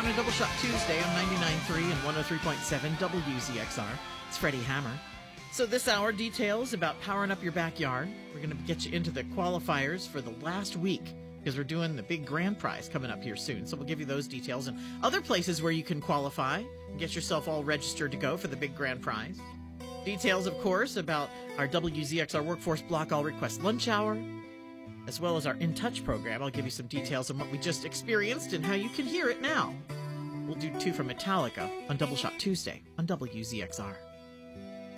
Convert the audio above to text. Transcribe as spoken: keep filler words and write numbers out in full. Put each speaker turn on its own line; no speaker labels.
to Double Shot Tuesday on ninety-nine point three and one oh three point seven W Z X R. It's Freddie Hammer. So this hour, details about powering up your backyard. We're going to get you into the qualifiers for the last week because we're doing the big grand prize coming up here soon. So we'll give you those details and other places where you can qualify and get yourself all registered to go for the big grand prize. Details, of course, about our W Z X R Workforce Block All Request Lunch Hour, as well as our In Touch program. I'll give you some details on what we just experienced and how you can hear it now. We'll do two from Metallica on Double Shot Tuesday on W Z X R.